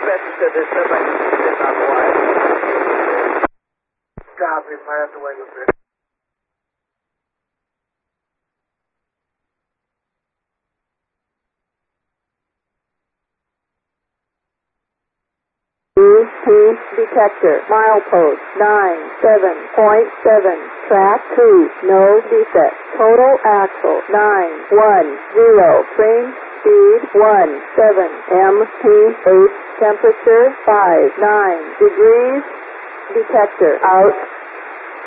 register this up. I can see this on the wire. Copy, might have to wait a bit. Detector, milepost 97.7, track 2, no defect, total axle 910, train speed 17 mph, temperature 59 degrees, detector out.